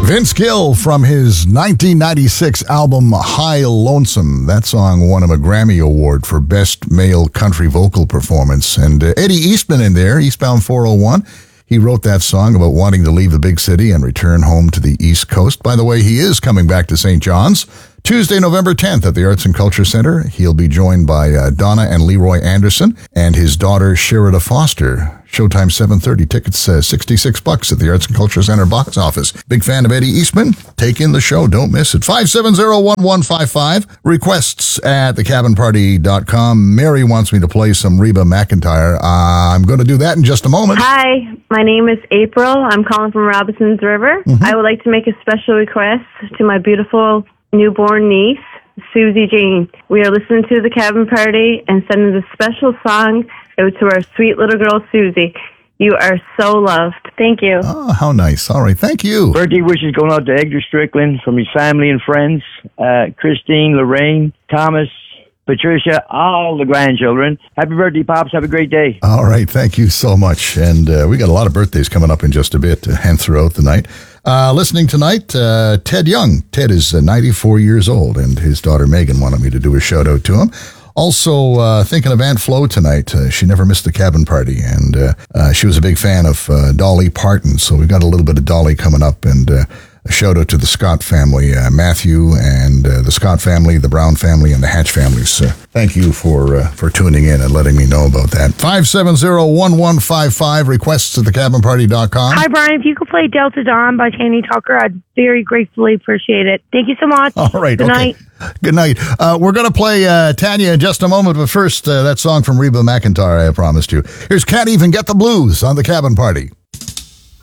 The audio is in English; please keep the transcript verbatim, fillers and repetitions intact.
Vince Gill from his nineteen ninety-six album High Lonesome. That song won him a Grammy Award for Best Male Country Vocal Performance. And uh, Eddie Eastman in there, Eastbound four oh one. He wrote that song about wanting to leave the big city and return home to the East Coast. By the way, he is coming back to Saint John's Tuesday, November tenth at the Arts and Culture Center. He'll be joined by uh, Donna and Leroy Anderson and his daughter Sherida Foster. Showtime seven thirty. Tickets uh, sixty-six bucks at the Arts and Culture Center box office. Big fan of Eddie Eastman? Take in the show. Don't miss it. five seven zero, one one five five. Requests at the cabin party dot com. Mary wants me to play some Reba McEntire. Uh, I'm going to do that in just a moment. Hi, my name is April. I'm calling from Robinson's River. Mm-hmm. I would like to make a special request to my beautiful newborn niece, Susie Jean. We are listening to the Cabin Party and sending this special song out to our sweet little girl, Susie. You are so loved. Thank you. Oh, how nice. All right, thank you. Birthday wishes going out to Edgar Strickland from his family and friends, uh, Christine, Lorraine, Thomas, Patricia, all the grandchildren. Happy birthday, Pops. Have a great day. All right, thank you so much. And uh, we got a lot of birthdays coming up in just a bit uh, and throughout the night. Uh, listening tonight, uh, Ted Young. Ted is uh, ninety-four years old, and his daughter Megan wanted me to do a shout out to him. Also, uh, thinking of Aunt Flo tonight. Uh, she never missed the cabin party, and uh, uh, she was a big fan of uh, Dolly Parton, so we've got a little bit of Dolly coming up, and uh, a shout out to the Scott family, uh, Matthew and uh, the Scott family, the Brown family, and the Hatch families. Uh, thank you for uh, for tuning in and letting me know about that. five seven zero, one one five five, requests at the cabin party dot com. Hi, Brian. If you could play Delta Dawn by Kenny Tucker, I'd very gratefully appreciate it. Thank you so much. All right. Good okay. night. Good night. Uh, we're going to play uh, Tanya in just a moment, but first, uh, that song from Reba McEntire I promised you. Here's Can't Even Get the Blues on the Cabin Party.